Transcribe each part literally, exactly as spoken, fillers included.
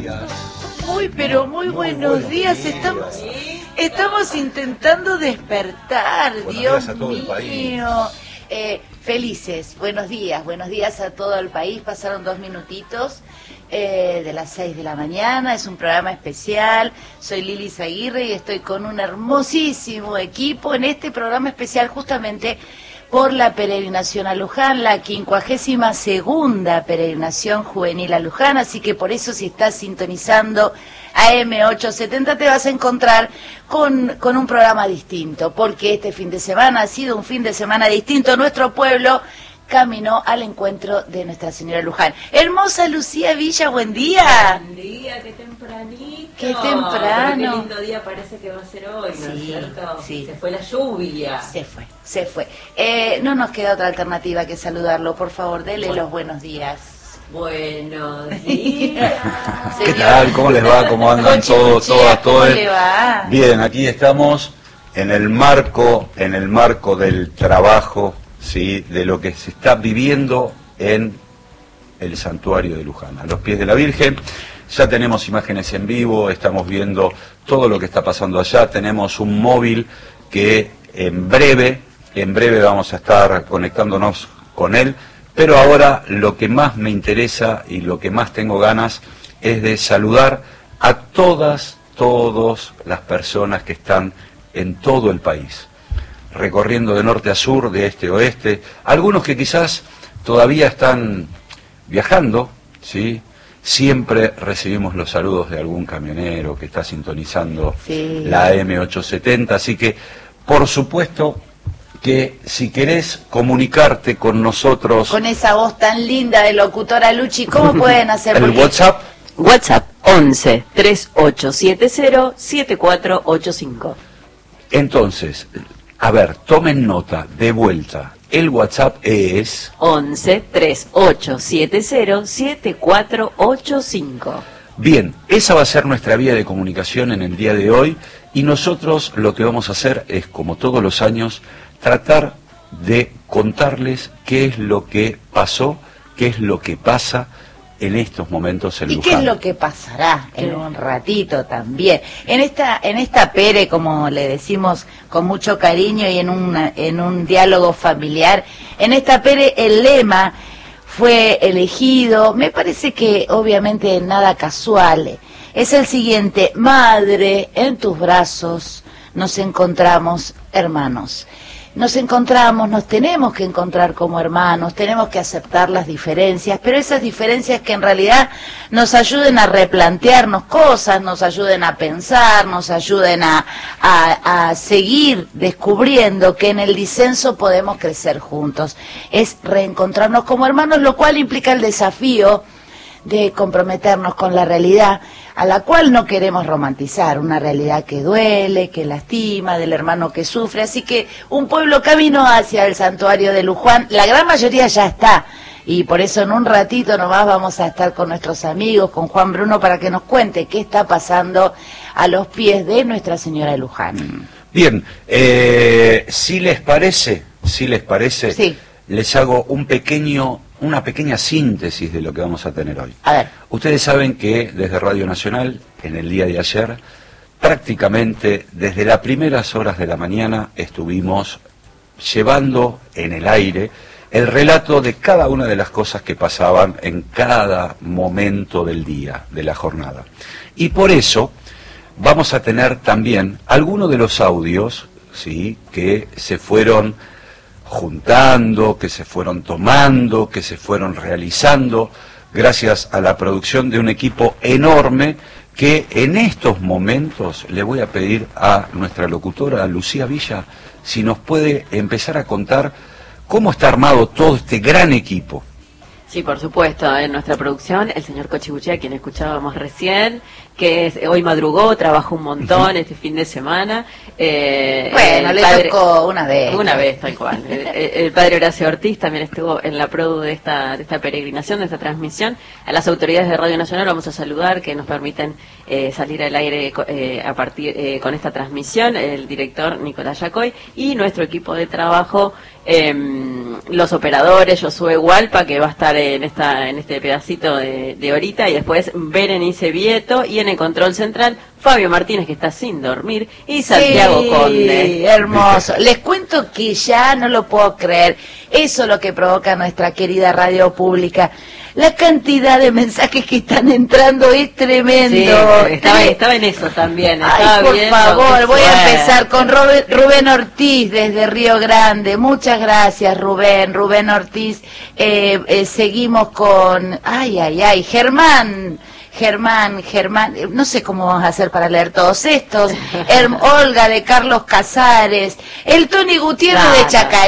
días. Muy, pero muy, muy buenos, buenos días. días. Estamos, estamos intentando despertar, buenos Dios días a todo mío. El país. Eh, felices, buenos días, buenos días a todo el país. Pasaron dos minutitos eh, de las seis de la mañana. Es un programa especial. Soy Lili Aguirre y estoy con un hermosísimo equipo en este programa especial justamente por la peregrinación a Luján, la quincuagésima segunda peregrinación juvenil a Luján, así que por eso si estás sintonizando A M ochocientos setenta te vas a encontrar con, con un programa distinto, porque este fin de semana ha sido un fin de semana distinto. Nuestro pueblo caminó al encuentro de Nuestra Señora Luján. Hermosa Lucía Villa, buen día. Buen día, qué tempranito. Qué temprano. Qué lindo día parece que va a ser hoy, ¿no es cierto? Sí. Se fue la lluvia. Se fue, se fue. Eh, no nos queda otra alternativa que saludarlo. Por favor, dele bueno. los buenos días. Buenos días. ¿Qué tal? ¿Cómo les va? ¿Cómo andan Coche, todos, coche, todas, ¿cómo todos? le va? Bien, aquí estamos en el marco, en el marco del trabajo, sí, de lo que se está viviendo en el santuario de Luján, a los pies de la Virgen. Ya tenemos imágenes en vivo, estamos viendo todo lo que está pasando allá, tenemos un móvil que en breve, en breve vamos a estar conectándonos con él, pero ahora lo que más me interesa y lo que más tengo ganas es de saludar a todas, todas las personas que están en todo el país, recorriendo de norte a sur, de este a oeste, algunos que quizás todavía están viajando, ¿sí? Siempre recibimos los saludos de algún camionero que está sintonizando sí. la A M ochocientos setenta, así que por supuesto que si querés comunicarte con nosotros... Con esa voz tan linda de locutora Luchi, ¿cómo pueden hacer? El Porque... WhatsApp. WhatsApp once, treinta y ocho setenta, setenta y cuatro ochenta y cinco. Entonces, a ver, tomen nota, de vuelta. El WhatsApp es... once, treinta y ocho setenta, setenta y cuatro ochenta y cinco. Bien, esa va a ser nuestra vía de comunicación en el día de hoy y nosotros lo que vamos a hacer es, como todos los años, tratar de contarles qué es lo que pasó, qué es lo que pasa en estos momentos en Luján. ¿Y qué es lo que pasará en un ratito también? En esta en esta pere, como le decimos con mucho cariño y en, una, en un diálogo familiar, en esta pere el lema fue elegido, me parece que obviamente nada casual, es el siguiente: Madre, en tus brazos nos encontramos hermanos. Nos encontramos, nos tenemos que encontrar como hermanos, tenemos que aceptar las diferencias, pero esas diferencias que en realidad nos ayuden a replantearnos cosas, nos ayuden a pensar, nos ayuden a, a, a seguir descubriendo que en el disenso podemos crecer juntos. Es reencontrarnos como hermanos, lo cual implica el desafío de comprometernos con la realidad a la cual no queremos romantizar, una realidad que duele, que lastima, del hermano que sufre. Así que un pueblo camino hacia el santuario de Luján, la gran mayoría ya está, y por eso en un ratito nomás vamos a estar con nuestros amigos, con Juan Bruno, para que nos cuente qué está pasando a los pies de Nuestra Señora de Luján. Bien, eh, si les parece, si les parece, sí. les hago un pequeño... una pequeña síntesis de lo que vamos a tener hoy. A ver. Ustedes saben que desde Radio Nacional, en el día de ayer, prácticamente desde las primeras horas de la mañana estuvimos llevando en el aire el relato de cada una de las cosas que pasaban en cada momento del día, de la jornada. Y por eso vamos a tener también algunos de los audios, ¿sí?, que se fueron juntando, que se fueron tomando, que se fueron realizando, gracias a la producción de un equipo enorme que en estos momentos le voy a pedir a nuestra locutora Lucía Villa si nos puede empezar a contar cómo está armado todo este gran equipo. Sí, por supuesto, en nuestra producción, el señor Cochibuché, a quien escuchábamos recién, que es, hoy madrugó, trabajó un montón este fin de semana. Eh, bueno, le padre, tocó una vez. Una vez, tal cual. el, el padre Horacio Ortiz también estuvo en la produ de esta, de esta peregrinación, de esta transmisión. A las autoridades de Radio Nacional vamos a saludar, que nos permiten eh, salir al aire eh, a partir eh, con esta transmisión, el director Nicolás Yacoy y nuestro equipo de trabajo, eh, los operadores, Josué Hualpa, que va a estar en esta en este pedacito de, de horita, y después Berenice Vieto, y en el control central Fabio Martínez, que está sin dormir, y Santiago sí, Conde. Hermoso. Les cuento que ya no lo puedo creer. Eso es lo que provoca nuestra querida radio pública. La cantidad de mensajes que están entrando es tremendo. Sí, estaba, estaba en eso también. Ay, estaba por viendo favor, voy a fue. empezar con Rubén, Rubén Ortiz desde Río Grande. Muchas gracias, Rubén. Rubén Ortiz. Eh, eh, seguimos con... Ay, ay, ay. Germán. Germán, Germán, no sé cómo vamos a hacer para leer todos estos. Herm, Olga de Carlos Casares, el Tony Gutiérrez claro. de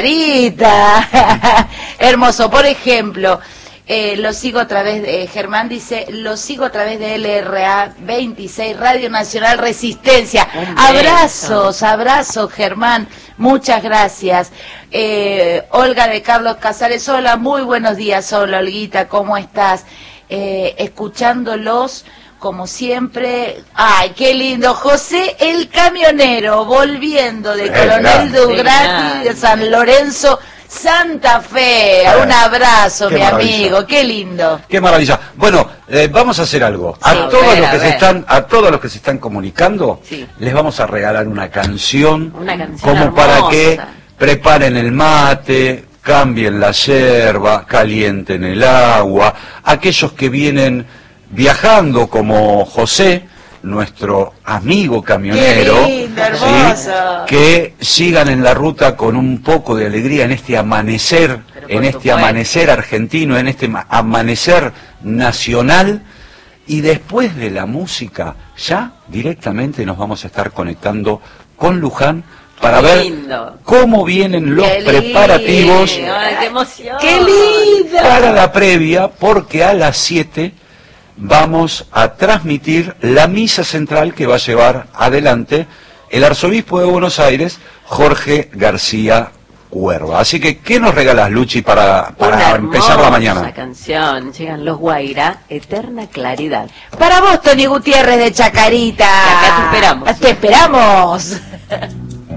Chacarita. Hermoso, por ejemplo, eh, lo sigo a través de, eh, Germán dice, lo sigo a través de L R A veintiséis, Radio Nacional Resistencia. Abrazos, abrazos, Germán, muchas gracias. Eh, Olga de Carlos Casares, hola, muy buenos días, hola Olguita, ¿cómo estás? Eh, escuchándolos como siempre. Ay, qué lindo. José el camionero, volviendo de Coronel Dugrati de San Lorenzo, Santa Fe. Un abrazo, mi amigo, qué lindo. Qué maravilla. Bueno, eh, vamos a hacer algo. A sí, todos ver, los que a se ver. están, a todos los que se están comunicando, sí. les vamos a regalar una canción, una canción como hermosa. para que preparen el mate, cambien la yerba, calienten el agua. Aquellos que vienen viajando como José, nuestro amigo camionero, Qué lindo, hermoso. ¿sí? Que sigan en la ruta con un poco de alegría en este amanecer, en este supuesto. amanecer argentino, en este amanecer nacional. Y después de la música, ya directamente nos vamos a estar conectando con Luján para qué ver lindo. cómo vienen los Qué preparativos lindo. Ay, qué emoción. ¡Qué lindo! para la previa, porque a las siete vamos a transmitir la misa central que va a llevar adelante el arzobispo de Buenos Aires, Jorge García Cuerva. Así que, ¿qué nos regalas, Luchi, para, para empezar la mañana? Esa canción, llegan los Guairá, Eterna Claridad. Para vos, Tony Gutiérrez de Chacarita. Acá te esperamos. Te esperamos.